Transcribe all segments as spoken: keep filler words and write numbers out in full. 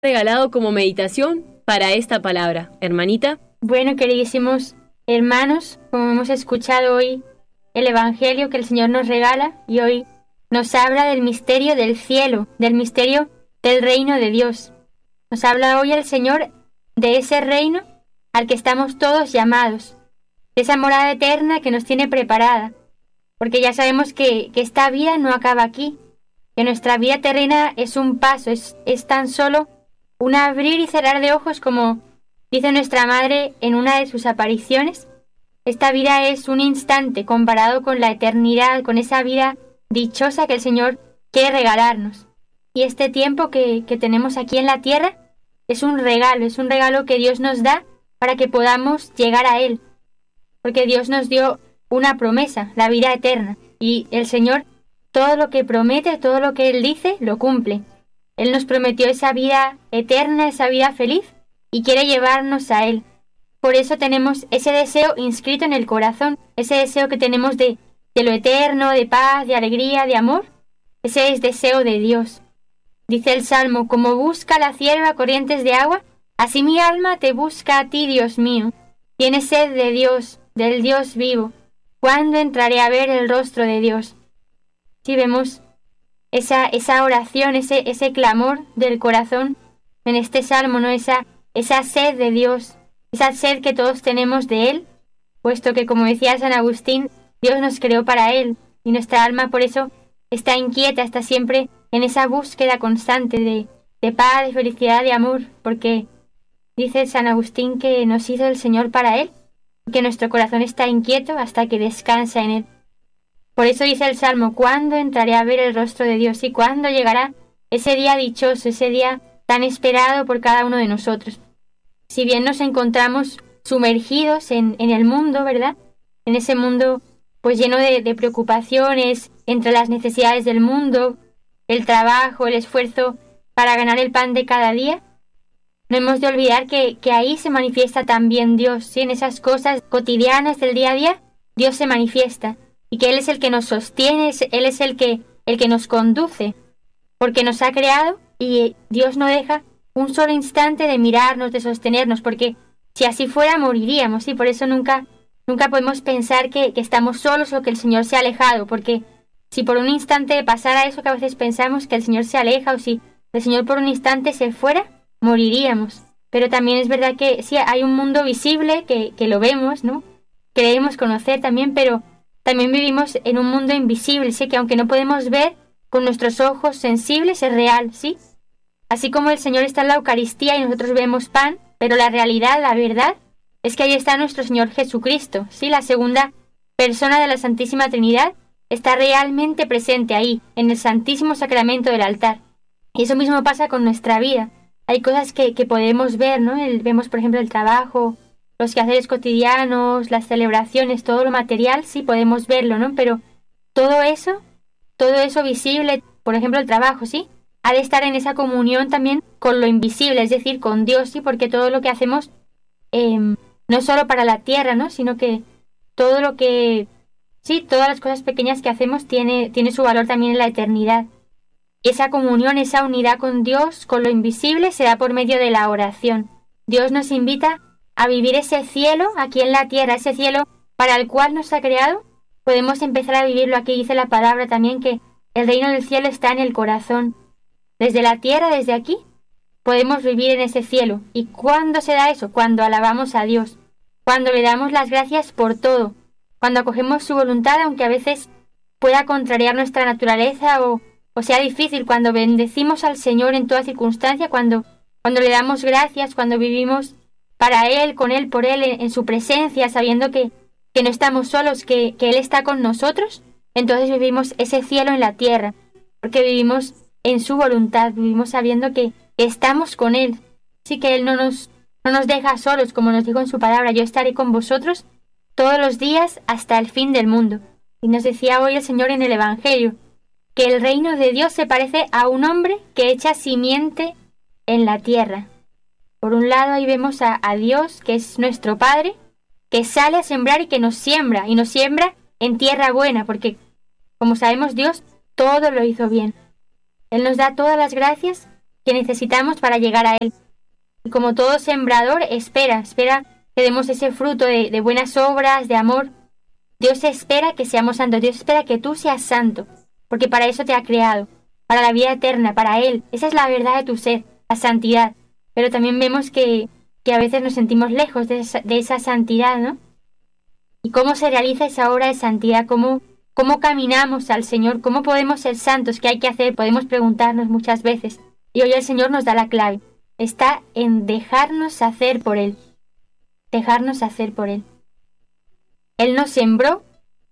regalado como meditación para esta palabra, hermanita? Bueno, queridísimos hermanos, como hemos escuchado hoy el Evangelio que el Señor nos regala y hoy nos habla del misterio del cielo, del misterio del reino de Dios. Nos habla hoy el Señor de ese reino al que estamos todos llamados, de esa morada eterna que nos tiene preparada, porque ya sabemos que, que esta vida no acaba aquí, que nuestra vida terrena es un paso, es, es tan solo un abrir y cerrar de ojos, como dice nuestra Madre en una de sus apariciones. Esta vida es un instante comparado con la eternidad, con esa vida dichosa que el Señor quiere regalarnos. Y este tiempo que, que tenemos aquí en la tierra es un regalo, es un regalo que Dios nos da para que podamos llegar a Él. Porque Dios nos dio una promesa, la vida eterna. Y el Señor, todo lo que promete, todo lo que Él dice, lo cumple. Él nos prometió esa vida eterna, esa vida feliz, y quiere llevarnos a Él. Por eso tenemos ese deseo inscrito en el corazón, ese deseo que tenemos de, de lo eterno, de paz, de alegría, de amor. Ese es deseo de Dios. Dice el Salmo: como busca la cierva corrientes de agua, así mi alma te busca a ti, Dios mío. Tiene sed de Dios, del Dios vivo. ¿Cuándo entraré a ver el rostro de Dios? Si vemos esa, esa oración, ese, ese clamor del corazón en este Salmo, ¿no? Esa, esa sed de Dios, esa sed que todos tenemos de Él, puesto que, como decía San Agustín, Dios nos creó para Él, y nuestra alma por eso está inquieta, está siempre en esa búsqueda constante de, de paz, de felicidad, de amor, porque dice San Agustín que nos hizo el Señor para Él, que nuestro corazón está inquieto hasta que descansa en Él. Por eso dice el Salmo: ¿cuándo entraré a ver el rostro de Dios? ¿Y cuándo llegará ese día dichoso, ese día tan esperado por cada uno de nosotros? Si bien nos encontramos sumergidos en, en el mundo, ¿verdad? En ese mundo pues lleno de, de preocupaciones, entre las necesidades del mundo, el trabajo, el esfuerzo para ganar el pan de cada día, no hemos de olvidar que, que ahí se manifiesta también Dios, ¿sí? En esas cosas cotidianas del día a día, Dios se manifiesta, y que Él es el que nos sostiene, Él es el que, el que nos conduce, porque nos ha creado, y Dios no deja un solo instante de mirarnos, de sostenernos, porque si así fuera moriríamos, y por eso nunca, nunca podemos pensar que, que estamos solos o que el Señor se ha alejado, porque si por un instante pasara eso que a veces pensamos, que el Señor se aleja, o si el Señor por un instante se fuera, moriríamos. Pero también es verdad que sí, hay un mundo visible que, que lo vemos, ¿no? Creemos conocer también, pero también vivimos en un mundo invisible, sí, que aunque no podemos ver con nuestros ojos sensibles, es real, ¿sí? Así como el Señor está en la Eucaristía y nosotros vemos pan, pero la realidad, la verdad, es que ahí está nuestro Señor Jesucristo, ¿sí? La segunda persona de la Santísima Trinidad está realmente presente ahí, en el Santísimo Sacramento del altar. Y eso mismo pasa con nuestra vida. Hay cosas que, que podemos ver, ¿no? El, vemos, por ejemplo, el trabajo, los quehaceres cotidianos, las celebraciones, todo lo material, sí podemos verlo, ¿no? Pero todo eso, todo eso visible, por ejemplo, el trabajo, ¿sí? Ha de estar en esa comunión también con lo invisible, es decir, con Dios, ¿sí? Porque todo lo que hacemos, eh, no solo para la tierra, ¿no? Sino que todo lo que, sí, todas las cosas pequeñas que hacemos tiene, tiene su valor también en la eternidad. Esa comunión, esa unidad con Dios, con lo invisible, se da por medio de la oración. Dios nos invita a vivir ese cielo aquí en la tierra, ese cielo para el cual nos ha creado. Podemos empezar a vivirlo aquí, dice la palabra también, que el reino del cielo está en el corazón. Desde la tierra, desde aquí, podemos vivir en ese cielo. ¿Y cuándo se da eso? Cuando alabamos a Dios, cuando le damos las gracias por todo, cuando acogemos su voluntad, aunque a veces pueda contrariar nuestra naturaleza o O sea difícil, cuando bendecimos al Señor en toda circunstancia, cuando, cuando le damos gracias, cuando vivimos para Él, con Él, por Él, en, en su presencia, sabiendo que, que no estamos solos, que, que Él está con nosotros, entonces vivimos ese cielo en la tierra, porque vivimos en su voluntad, vivimos sabiendo que, que estamos con Él, sí, que Él no nos, no nos deja solos, como nos dijo en su palabra: yo estaré con vosotros todos los días hasta el fin del mundo. Y nos decía hoy el Señor en el Evangelio, que el reino de Dios se parece a un hombre que echa simiente en la tierra. Por un lado ahí vemos a, a Dios, que es nuestro Padre, que sale a sembrar y que nos siembra, y nos siembra en tierra buena, porque, como sabemos, Dios todo lo hizo bien. Él nos da todas las gracias que necesitamos para llegar a Él. Y como todo sembrador, espera, espera que demos ese fruto de, de buenas obras, de amor. Dios espera que seamos santos, Dios espera que tú seas santo, porque para eso te ha creado, para la vida eterna, para Él. Esa es la verdad de tu ser, la santidad. Pero también vemos que, que a veces nos sentimos lejos de esa, de esa santidad, ¿no? ¿Y cómo se realiza esa obra de santidad? ¿Cómo, cómo caminamos al Señor? ¿Cómo podemos ser santos? ¿Qué hay que hacer? Podemos preguntarnos muchas veces. Y hoy el Señor nos da la clave. Está en dejarnos hacer por Él. Dejarnos hacer por Él. Él nos sembró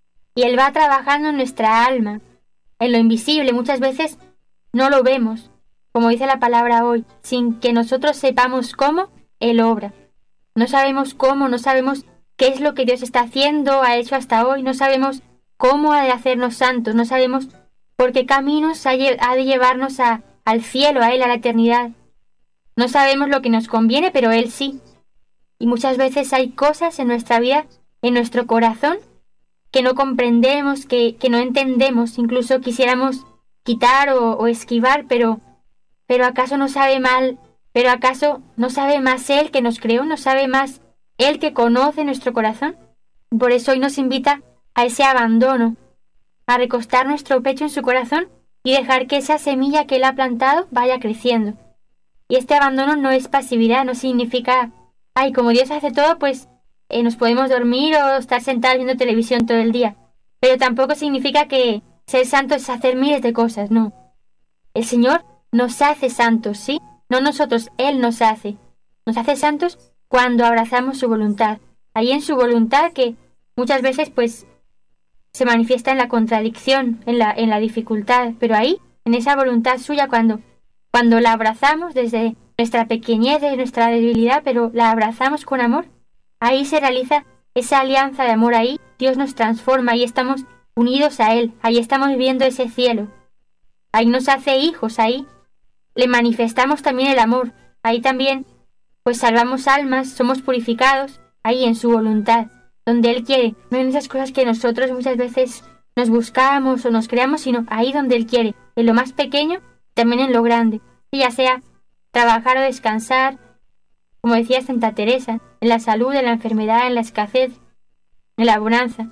y Él va trabajando en nuestra alma, en lo invisible. Muchas veces no lo vemos, como dice la palabra hoy, sin que nosotros sepamos cómo Él obra. No sabemos cómo, no sabemos qué es lo que Dios está haciendo, ha hecho hasta hoy, no sabemos cómo ha de hacernos santos, no sabemos por qué caminos ha de llevarnos a, al cielo, a Él, a la eternidad. No sabemos lo que nos conviene, pero Él sí. Y muchas veces hay cosas en nuestra vida, en nuestro corazón, que no comprendemos, que, que no entendemos, incluso quisiéramos quitar o, o esquivar, pero, pero ¿acaso no sabe mal? ¿Pero acaso no sabe más Él que nos creó? ¿No sabe más Él que conoce nuestro corazón? Por eso hoy nos invita a ese abandono, a recostar nuestro pecho en su corazón y dejar que esa semilla que Él ha plantado vaya creciendo. Y este abandono no es pasividad, no significa, ay, como Dios hace todo, pues eh, nos podemos dormir o estar sentados viendo televisión todo el día. Pero tampoco significa que ser santo es hacer miles de cosas, no. El Señor nos hace santos, ¿sí? No nosotros, Él nos hace. Nos hace santos cuando abrazamos su voluntad. Ahí en su voluntad que muchas veces pues se manifiesta en la contradicción, en la, en la dificultad. Pero ahí, en esa voluntad suya, cuando, cuando la abrazamos desde nuestra pequeñez, desde nuestra debilidad, pero la abrazamos con amor, ahí se realiza esa alianza de amor. Ahí Dios nos transforma, ahí estamos unidos a Él, ahí estamos viviendo ese cielo. Ahí nos hace hijos, ahí le manifestamos también el amor. Ahí también pues salvamos almas, somos purificados, ahí en su voluntad, donde Él quiere, no en esas cosas que nosotros muchas veces nos buscamos o nos creamos, sino ahí donde Él quiere, en lo más pequeño, también en lo grande, y ya sea trabajar o descansar, como decía Santa Teresa, en la salud, en la enfermedad, en la escasez, en la bonanza.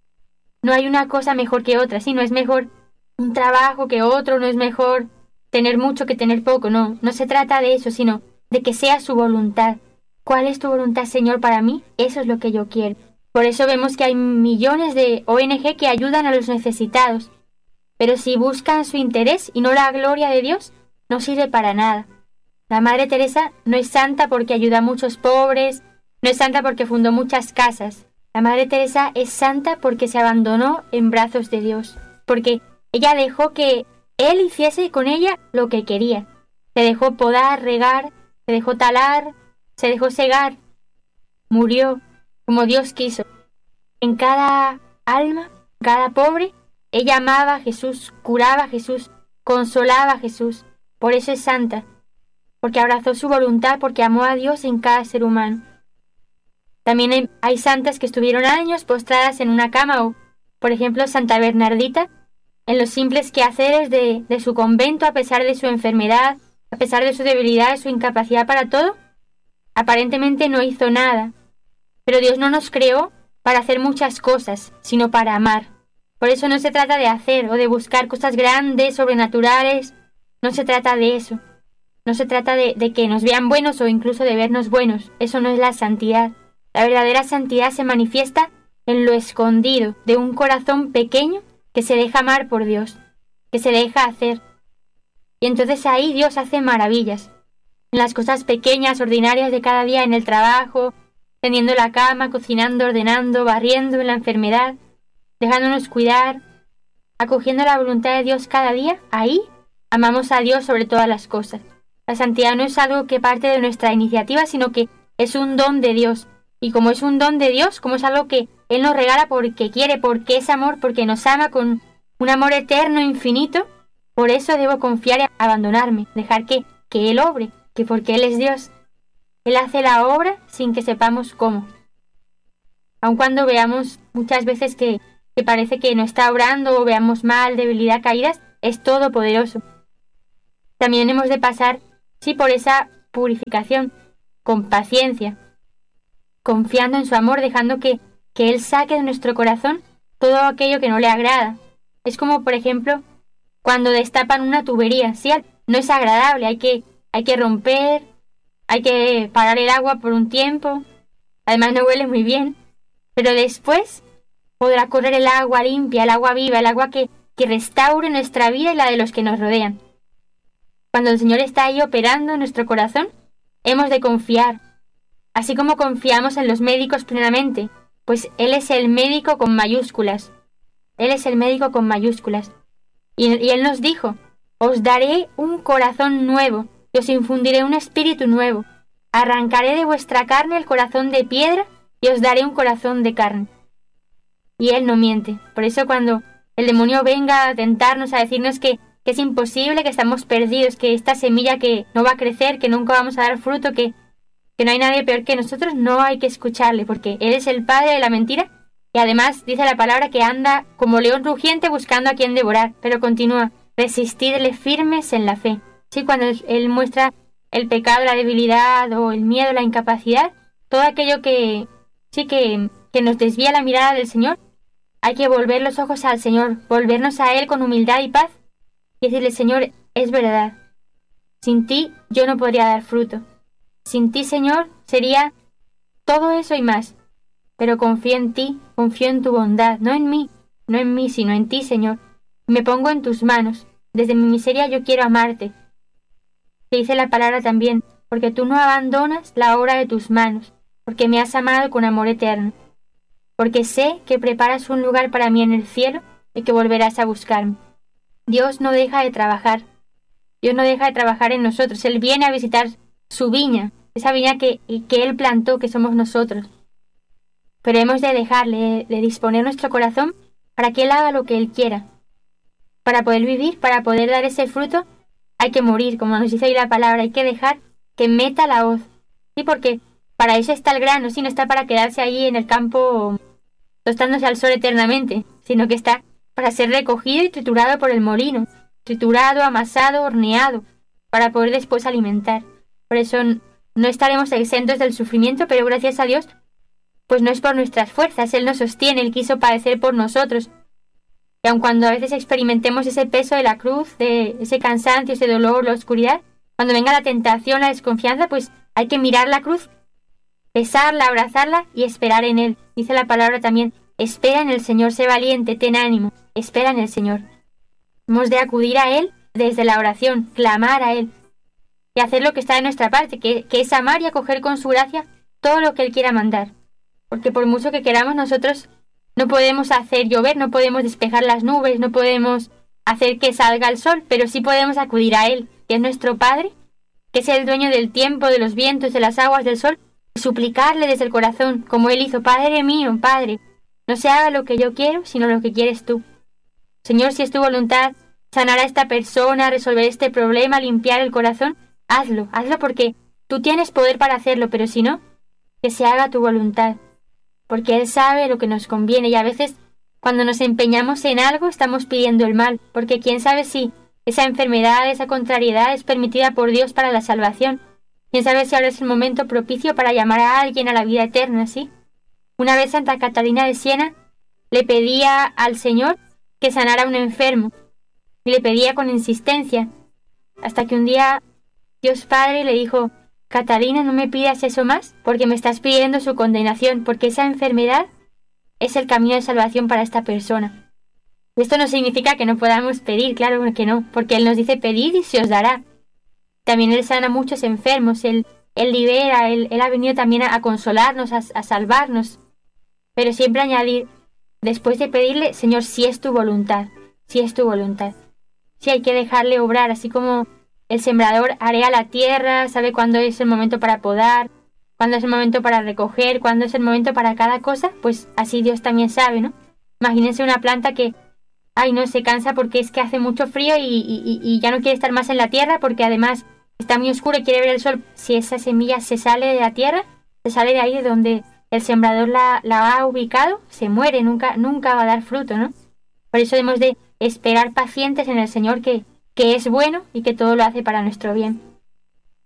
No hay una cosa mejor que otra, sí, no es mejor un trabajo que otro, no es mejor tener mucho que tener poco, no, no se trata de eso, sino de que sea su voluntad. ¿Cuál es tu voluntad, Señor, para mí? Eso es lo que yo quiero. Por eso vemos que hay millones de O N Ge que ayudan a los necesitados, pero si buscan su interés y no la gloria de Dios, no sirve para nada. La Madre Teresa no es santa porque ayuda a muchos pobres, no es santa porque fundó muchas casas. La Madre Teresa es santa porque se abandonó en brazos de Dios, porque ella dejó que Él hiciese con ella lo que quería. Se dejó podar, regar, se dejó talar, se dejó segar. Murió como Dios quiso. En cada alma, cada pobre, ella amaba a Jesús, curaba a Jesús, consolaba a Jesús. Por eso es santa, porque abrazó su voluntad, porque amó a Dios en cada ser humano. También hay, hay santas que estuvieron años postradas en una cama, o, por ejemplo, Santa Bernardita, en los simples quehaceres de, de su convento, a pesar de su enfermedad, a pesar de su debilidad, de su incapacidad para todo, aparentemente no hizo nada. Pero Dios no nos creó para hacer muchas cosas, sino para amar. Por eso no se trata de hacer o de buscar cosas grandes, sobrenaturales. No se trata de eso. No se trata de, de que nos vean buenos o incluso de vernos buenos. Eso no es la santidad. La verdadera santidad se manifiesta en lo escondido de un corazón pequeño que se deja amar por Dios, que se deja hacer. Y entonces ahí Dios hace maravillas. En las cosas pequeñas, ordinarias de cada día, en el trabajo, tendiendo la cama, cocinando, ordenando, barriendo, en la enfermedad, dejándonos cuidar, acogiendo la voluntad de Dios cada día, ahí amamos a Dios sobre todas las cosas. La santidad no es algo que parte de nuestra iniciativa, sino que es un don de Dios. Y como es un don de Dios, como es algo que Él nos regala porque quiere, porque es amor, porque nos ama con un amor eterno, infinito, por eso debo confiar y abandonarme, dejar que, que Él obre, que porque Él es Dios. Él hace la obra sin que sepamos cómo. Aun cuando veamos muchas veces que, que parece que no está obrando o veamos mal, debilidad, caídas, es todopoderoso. También hemos de pasar sí, por esa purificación, con paciencia, confiando en su amor, dejando que, que Él saque de nuestro corazón todo aquello que no le agrada. Es como, por ejemplo, cuando destapan una tubería, ¿sí? No es agradable, hay que, hay que romper, hay que parar el agua por un tiempo, además no huele muy bien, pero después podrá correr el agua limpia, el agua viva, el agua que, que restaure nuestra vida y la de los que nos rodean. Cuando el Señor está ahí operando en nuestro corazón, hemos de confiar, así como confiamos en los médicos plenamente, pues Él es el médico con mayúsculas. Él es el médico con mayúsculas. Y, y Él nos dijo, os daré un corazón nuevo, y os infundiré un espíritu nuevo. Arrancaré de vuestra carne el corazón de piedra, y os daré un corazón de carne. Y Él no miente. Por eso cuando el demonio venga a tentarnos, a decirnos que, que es imposible, que estamos perdidos, que esta semilla que no va a crecer, que nunca vamos a dar fruto, que, que no hay nadie peor que nosotros, no hay que escucharle, porque Él es el padre de la mentira. Y además dice la palabra que anda como león rugiente buscando a quien devorar, pero continúa, resistidle firmes en la fe. Sí, cuando Él muestra el pecado, la debilidad o el miedo, la incapacidad, todo aquello que sí que, que nos desvía la mirada del Señor, hay que volver los ojos al Señor, volvernos a Él con humildad y paz y decirle, Señor, es verdad, sin ti yo no podría dar fruto. Sin ti, Señor, sería todo eso y más. Pero confío en ti, confío en tu bondad, no en mí, no en mí, sino en ti, Señor. Me pongo en tus manos. Desde mi miseria yo quiero amarte. Te dice la palabra también, porque tú no abandonas la obra de tus manos, porque me has amado con amor eterno. Porque sé que preparas un lugar para mí en el cielo y que volverás a buscarme. Dios no deja de trabajar. Dios no deja de trabajar en nosotros. Él viene a visitar su viña, esa viña que, que Él plantó, que somos nosotros. Pero hemos de dejarle, de disponer nuestro corazón para que Él haga lo que Él quiera. Para poder vivir, para poder dar ese fruto, hay que morir, como nos dice ahí la palabra, hay que dejar que meta la hoz. Sí, porque para eso está el grano, sí, no está para quedarse ahí en el campo tostándose al sol eternamente, sino que está para ser recogido y triturado por el molino, triturado, amasado, horneado, para poder después alimentar. Por eso no estaremos exentos del sufrimiento, pero gracias a Dios, pues no es por nuestras fuerzas, Él nos sostiene, Él quiso padecer por nosotros. Y aun cuando a veces experimentemos ese peso de la cruz, de ese cansancio, ese dolor, la oscuridad, cuando venga la tentación, la desconfianza, pues hay que mirar la cruz, besarla, abrazarla y esperar en Él. Dice la palabra también, espera en el Señor, sé valiente, ten ánimo, espera en el Señor. Hemos de acudir a Él desde la oración, clamar a Él y hacer lo que está de nuestra parte, que, que es amar y acoger con su gracia todo lo que Él quiera mandar. Porque por mucho que queramos nosotros no podemos hacer llover, no podemos despejar las nubes, no podemos hacer que salga el sol, pero sí podemos acudir a Él, que es nuestro Padre, que es el dueño del tiempo, de los vientos, de las aguas, del sol, y suplicarle desde el corazón, como Él hizo, Padre mío, Padre, no se haga lo que yo quiero, sino lo que quieres tú. Señor, si es tu voluntad sanar a esta persona, resolver este problema, limpiar el corazón, hazlo, hazlo porque tú tienes poder para hacerlo, pero si no, que se haga tu voluntad. Porque Él sabe lo que nos conviene y a veces cuando nos empeñamos en algo estamos pidiendo el mal, porque quién sabe si esa enfermedad, esa contrariedad es permitida por Dios para la salvación. Quién sabe si ahora es el momento propicio para llamar a alguien a la vida eterna, ¿sí? Una vez Santa Catalina de Siena le pedía al Señor que sanara a un enfermo y le pedía con insistencia, hasta que un día Dios Padre le dijo, Catalina, no me pidas eso más, porque me estás pidiendo su condenación, porque esa enfermedad es el camino de salvación para esta persona. Esto no significa que no podamos pedir, claro que no, porque Él nos dice pedid y se os dará. También Él sana a muchos enfermos, Él, él libera, él, él ha venido también a, a consolarnos, a, a salvarnos. Pero siempre añadir, después de pedirle, Señor, si es tu voluntad, si es tu voluntad. Sí, hay que dejarle obrar, así como el sembrador area la tierra, sabe cuándo es el momento para podar, cuándo es el momento para recoger, cuándo es el momento para cada cosa, pues así Dios también sabe, ¿no? Imagínense una planta que, ay, no, se cansa porque es que hace mucho frío y, y, y ya no quiere estar más en la tierra porque además está muy oscuro y quiere ver el sol. Si esa semilla se sale de la tierra, se sale de ahí de donde el sembrador la, la ha ubicado, se muere, nunca, nunca va a dar fruto, ¿no? Por eso hemos de esperar pacientes en el Señor que que es bueno y que todo lo hace para nuestro bien.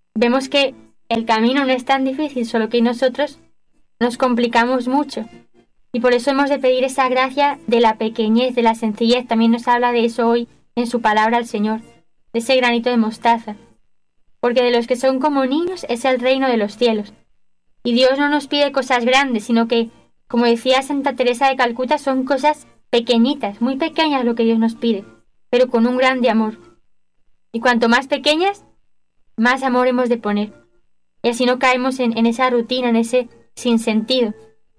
vemos que el camino no es tan difícil, solo que nosotros nos complicamos mucho. Y por eso hemos de pedir esa gracia de la pequeñez, de la sencillez. También nos habla de eso hoy en su palabra el Señor, de ese granito de mostaza. Porque de los que son como niños es el reino de los cielos. Y Dios no nos pide cosas grandes, sino que, como decía Santa Teresa de Calcuta, son cosas pequeñitas, muy pequeñas lo que Dios nos pide, pero con un grande amor. Y cuanto más pequeñas, más amor hemos de poner. Y así no caemos en, en esa rutina, en ese sinsentido.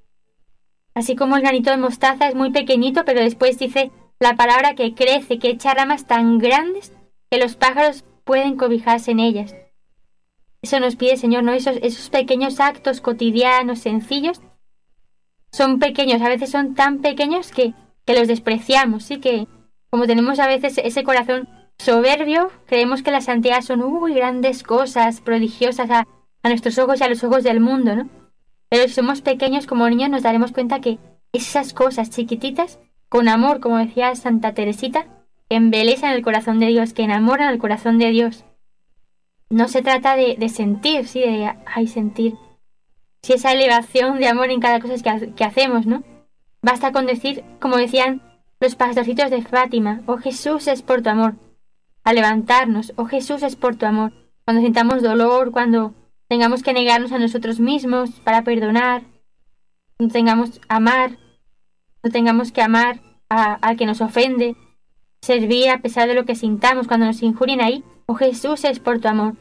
Así como el granito de mostaza es muy pequeñito, pero después dice la palabra que crece, que echa ramas tan grandes que los pájaros pueden cobijarse en ellas. Eso nos pide el Señor, ¿no? Esos, esos pequeños actos cotidianos, sencillos, son pequeños, a veces son tan pequeños que, que los despreciamos, ¿sí? Que como tenemos a veces ese corazón soberbio, creemos que la santidad son uy, grandes cosas, prodigiosas a, a nuestros ojos y a los ojos del mundo, ¿no? Pero si somos pequeños como niños nos daremos cuenta que esas cosas chiquititas, con amor, como decía Santa Teresita, que embelezan el corazón de Dios, que enamoran el corazón de Dios. No se trata de, de sentir, sí, de ay, sentir. Sí, esa elevación de amor en cada cosa que, que hacemos, ¿no? Basta con decir, como decían los pastorcitos de Fátima, oh Jesús, es por tu amor. A levantarnos, oh Jesús, es por tu amor. Cuando sintamos dolor, cuando tengamos que negarnos a nosotros mismos para perdonar, no tengamos amar, no tengamos que amar a, al que nos ofende, servir a pesar de lo que sintamos cuando nos injurien ahí, oh Jesús, es por tu amor.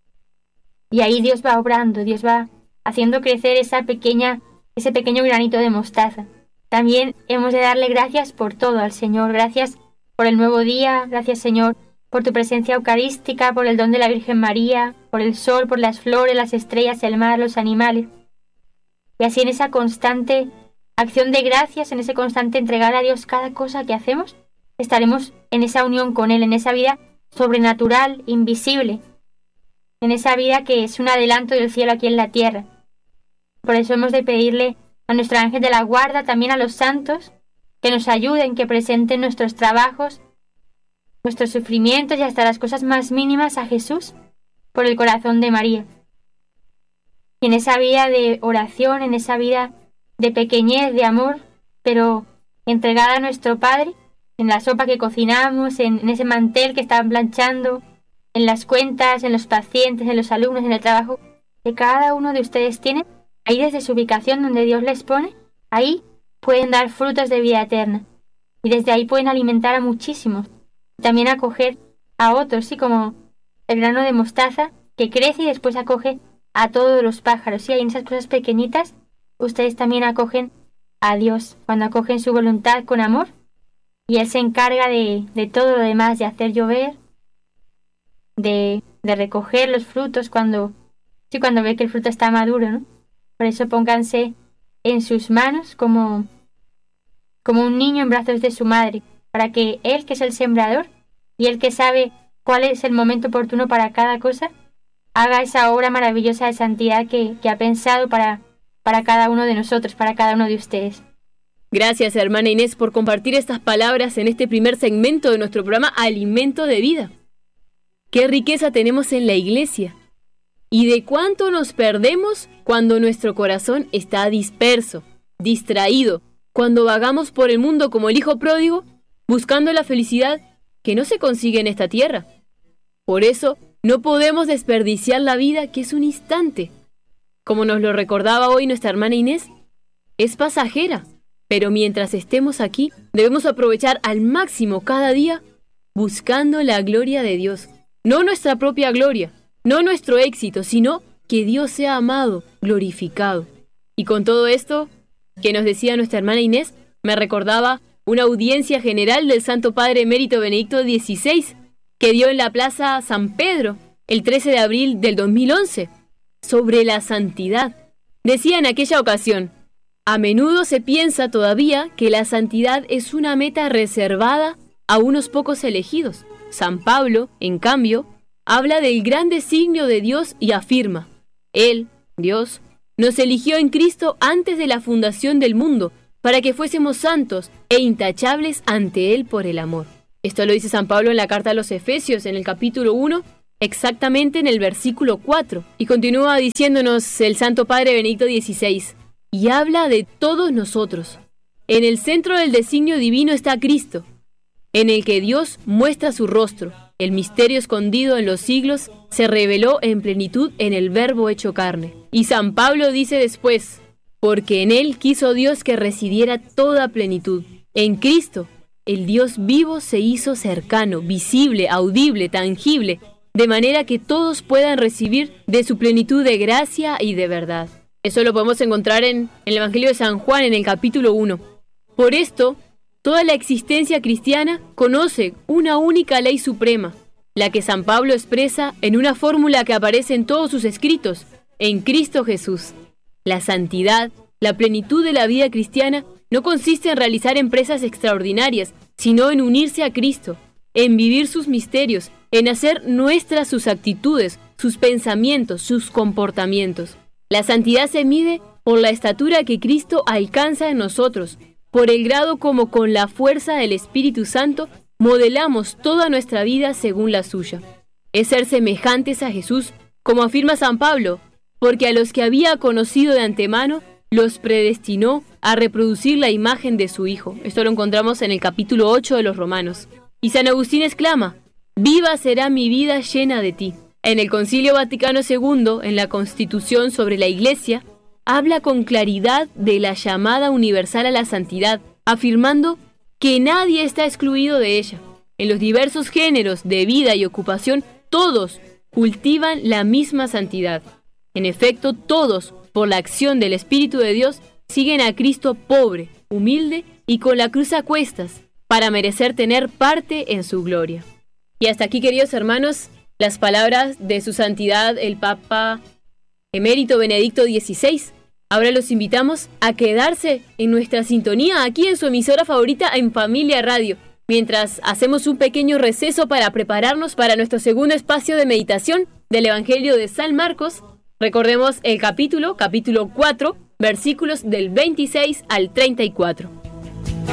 Y ahí Dios va obrando, Dios va haciendo crecer esa pequeña, ese pequeño granito de mostaza. También hemos de darle gracias por todo al Señor, gracias por el nuevo día, gracias Señor por tu presencia eucarística, por el don de la Virgen María, por el sol, por las flores, las estrellas, el mar, los animales. Y así en esa constante acción de gracias, en ese constante entregar a Dios cada cosa que hacemos, estaremos en esa unión con Él, en esa vida sobrenatural, invisible, en esa vida que es un adelanto del cielo aquí en la tierra. Por eso hemos de pedirle a nuestro ángel de la guarda, también a los santos, que nos ayuden, que presenten nuestros trabajos, nuestros sufrimientos y hasta las cosas más mínimas a Jesús por el corazón de María. Y en esa vida de oración, en esa vida de pequeñez, de amor, pero entregada a nuestro Padre, en la sopa que cocinamos, en, en ese mantel que están planchando, en las cuentas, en los pacientes, en los alumnos, en el trabajo que cada uno de ustedes tiene, ahí desde su ubicación donde Dios les pone, ahí pueden dar frutos de vida eterna. Y desde ahí pueden alimentar a muchísimos. También acoger a otros, sí, como el grano de mostaza que crece y después acoge a todos los pájaros. Sí, ahí en esas cosas pequeñitas, ustedes también acogen a Dios, cuando acogen su voluntad con amor, y Él se encarga de, de todo lo demás, de hacer llover, de, de recoger los frutos cuando, sí, cuando ve que el fruto está maduro, ¿no? Por eso pónganse en sus manos como, como un niño en brazos de su madre, para que Él, que es el sembrador, y Él que sabe cuál es el momento oportuno para cada cosa, haga esa obra maravillosa de santidad que, que ha pensado para, para cada uno de nosotros, para cada uno de ustedes. Gracias, hermana Inés, por compartir estas palabras en este primer segmento de nuestro programa Alimento de Vida. Qué riqueza tenemos en la Iglesia. Y de cuánto nos perdemos cuando nuestro corazón está disperso, distraído, cuando vagamos por el mundo como el hijo pródigo, buscando la felicidad que no se consigue en esta tierra. Por eso, no podemos desperdiciar la vida, que es un instante. Como nos lo recordaba hoy nuestra hermana Inés, es pasajera, pero mientras estemos aquí, debemos aprovechar al máximo cada día buscando la gloria de Dios. No nuestra propia gloria, no nuestro éxito, sino que Dios sea amado, glorificado. Y con todo esto que nos decía nuestra hermana Inés, me recordaba una audiencia general del Santo Padre Emérito Benedicto dieciséis, que dio en la Plaza San Pedro el trece de abril del dos mil once, sobre la santidad. Decía en aquella ocasión: a menudo se piensa todavía que la santidad es una meta reservada a unos pocos elegidos. San Pablo, en cambio, habla del gran designio de Dios y afirma: Él, Dios, nos eligió en Cristo antes de la fundación del mundo, para que fuésemos santos e intachables ante Él por el amor. Esto lo dice San Pablo en la carta a los Efesios, en el capítulo uno, exactamente en el versículo cuatro. Y continúa diciéndonos el Santo Padre Benedicto dieciséis, y habla de todos nosotros. En el centro del designio divino está Cristo, en el que Dios muestra su rostro. El misterio escondido en los siglos se reveló en plenitud en el Verbo hecho carne. Y San Pablo dice después, porque en él quiso Dios que residiera toda plenitud. En Cristo, el Dios vivo se hizo cercano, visible, audible, tangible, de manera que todos puedan recibir de su plenitud de gracia y de verdad. Eso lo podemos encontrar en, en el Evangelio de San Juan, en el capítulo uno. Por esto, toda la existencia cristiana conoce una única ley suprema, la que San Pablo expresa en una fórmula que aparece en todos sus escritos, en Cristo Jesús. La santidad, la plenitud de la vida cristiana, no consiste en realizar empresas extraordinarias, sino en unirse a Cristo, en vivir sus misterios, en hacer nuestras sus actitudes, sus pensamientos, sus comportamientos. La santidad se mide por la estatura que Cristo alcanza en nosotros, por el grado como con la fuerza del Espíritu Santo modelamos toda nuestra vida según la suya. Es ser semejantes a Jesús, como afirma San Pablo, porque a los que había conocido de antemano, los predestinó a reproducir la imagen de su Hijo. Esto lo encontramos en el capítulo ocho de los Romanos. Y San Agustín exclama, viva será mi vida llena de ti. En el Concilio Vaticano segundo, en la Constitución sobre la Iglesia, habla con claridad de la llamada universal a la santidad, afirmando que nadie está excluido de ella. En los diversos géneros de vida y ocupación, todos cultivan la misma santidad. En efecto, todos, por la acción del Espíritu de Dios, siguen a Cristo pobre, humilde y con la cruz a cuestas, para merecer tener parte en su gloria. Y hasta aquí, queridos hermanos, las palabras de su santidad el Papa Emérito Benedicto dieciséis. Ahora los invitamos a quedarse en nuestra sintonía aquí en su emisora favorita en Familia Radio, mientras hacemos un pequeño receso para prepararnos para nuestro segundo espacio de meditación del Evangelio de San Marcos. Recordemos el capítulo, capítulo cuatro, versículos del veintiséis al treinta y cuatro.